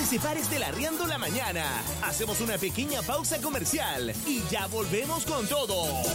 te separes del Arriendo la Mañana. Hacemos una pequeña pausa comercial y ya volvemos con todo.